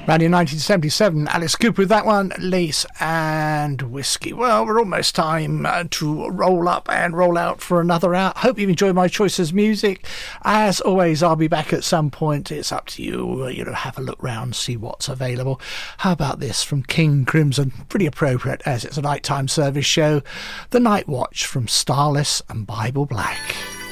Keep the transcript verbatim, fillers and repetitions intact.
Around in nineteen seventy-seven, Alice Cooper with that one, Lace and Whiskey. Well, we're almost time uh, to roll up and roll out for another hour. Hope you've enjoyed my choices of music. As always, I'll be back at some point. It's up to you. Uh, you know, have a look round, see what's available. How about this from King Crimson? Pretty appropriate as it's a nighttime service show. The Night Watch from Starless and Bible Black.